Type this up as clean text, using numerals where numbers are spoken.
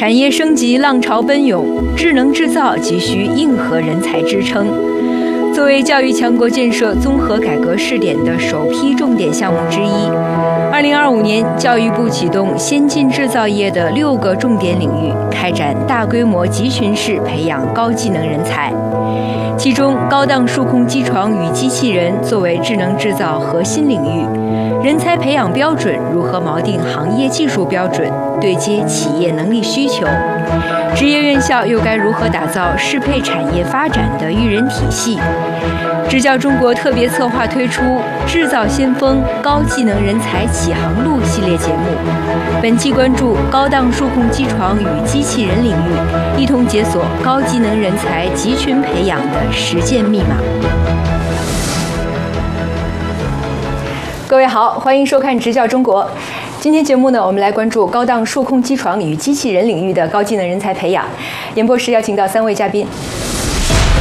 产业升级浪潮奔涌，智能制造急需硬核人才支撑。作为教育强国建设综合改革试点的首批重点项目之一，2025年教育部启动先进制造业的6个重点领域，开展大规模集群式培养高技能人才。其中，高档数控机床与机器人作为智能制造核心领域，人才培养标准如何锚定行业技术标准，对接企业能力需求？职业院校又该如何打造适配产业发展的育人体系？支教中国特别策划推出“制造先锋高技能人才启航路”系列节目，本期关注高档数控机床与机器人领域，一同解锁高技能人才集群培养的实践密码。各位好，欢迎收看《支教中国》。今天节目呢，我们来关注高档数控机床与机器人领域的高技能人才培养。演播室邀请到3位嘉宾，